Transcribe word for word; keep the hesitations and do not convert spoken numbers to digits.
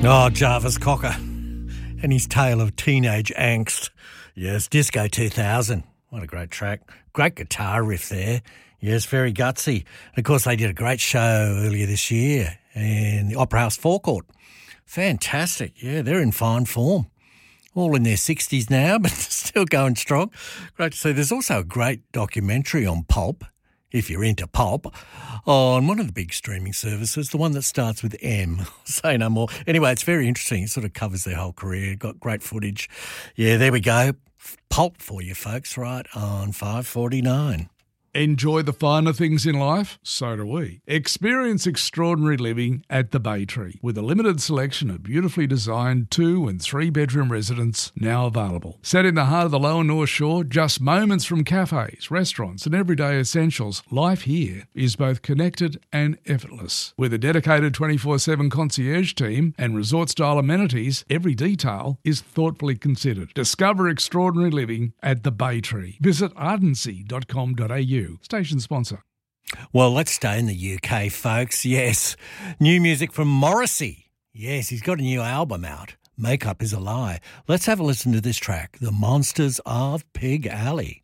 Oh, Jarvis Cocker and his tale of teenage angst. Yes, Disco two thousand. What a great track. Great guitar riff there. Yes, very gutsy. And of course, they did a great show earlier this year in the Opera House forecourt. Fantastic. Yeah, they're in fine form. All in their sixties now, but still going strong. Great to see. There's also a great documentary on Pulp, if you're into pulp, on one of the big streaming services, the one that starts with M. I'll say no more. Anyway, it's very interesting. It sort of covers their whole career. Got great footage. Yeah, there we go. Pulp for you folks, right on five forty-nine. Enjoy the finer things in life? So do we. Experience extraordinary living at the Bay Tree with a limited selection of beautifully designed two and three bedroom residences now available. Set in the heart of the Lower North Shore, just moments from cafes, restaurants and everyday essentials, life here is both connected and effortless. With a dedicated twenty-four seven concierge team and resort-style amenities, every detail is thoughtfully considered. Discover extraordinary living at the Bay Tree. Visit ardency dot com dot a u. Station sponsor. Well, let's stay in the U K, folks. Yes, new music from Morrissey. Yes, he's got a new album out. Makeup is a Lie. Let's have a listen to this track, The Monsters of Pig Alley.